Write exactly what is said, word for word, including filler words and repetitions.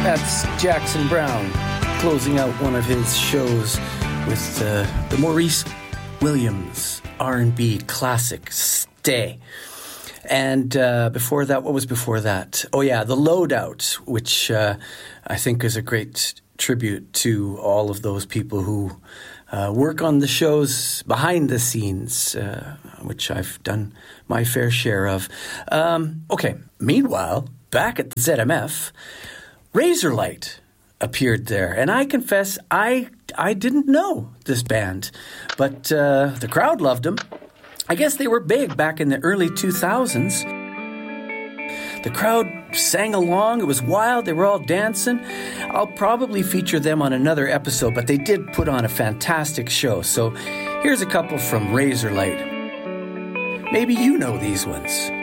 That's Jackson Browne closing out one of his shows with uh, the Maurice Williams R and B classic, Stay. And uh, before that, what was before that? Oh, yeah, The Loadout, which uh, I think is a great tribute to all of those people who uh, work on the shows behind the scenes, uh, which I've done my fair share of. Um, okay, meanwhile, back at the Z M F, Razorlight appeared there, and I confess I I didn't know this band, but uh, the crowd loved them. I guess they were big back in the early two thousands. The crowd sang along. It was wild. They were all dancing. I'll probably feature them on another episode, but they did put on a fantastic show. So here's a couple from Razorlight. Maybe you know these ones.